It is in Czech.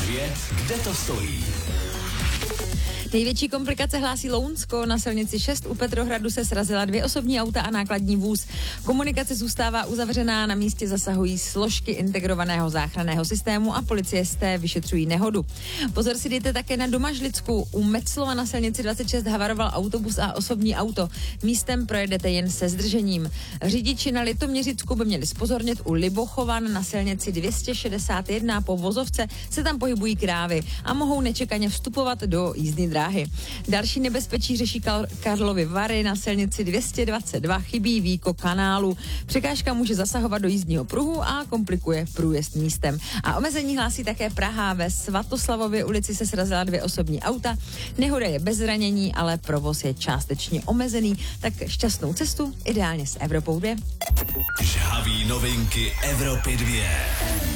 2, kde to stojí? Největší komplikace hlásí Lounsko. Na silnici 6 u Petrohradu se srazila 2 osobní auta a nákladní vůz. Komunikace zůstává uzavřená, na místě zasahují složky integrovaného záchranného systému a policisté vyšetřují nehodu. Pozor si dejte také na Domažlicku. U Metzlova na silnici 26 havaroval autobus a osobní auto. Místem projedete jen se zdržením. Řidiči na Litoměřicku by měli zpozornit u Libochovan na silnici 261 po vozovce se tam pohybují krávy a mohou nečekaně vstupovat do jízdní dráhy. Další nebezpečí řeší Karlovy Vary na silnici 222, chybí výkop kanálu. Překážka může zasahovat do jízdního pruhu a komplikuje průjezd místem. A omezení hlásí také Praha. Ve Svatoslavově ulici se srazila 2 osobní auta. Nehoda je bez zranění, ale provoz je částečně omezený. Tak šťastnou cestu, ideálně s Evropou 2. Žhaví novinky Evropy 2.